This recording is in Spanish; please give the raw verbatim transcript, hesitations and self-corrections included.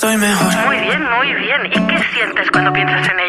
estoy mejor. Muy bien, muy bien. ¿Y qué sientes cuando piensas en ella?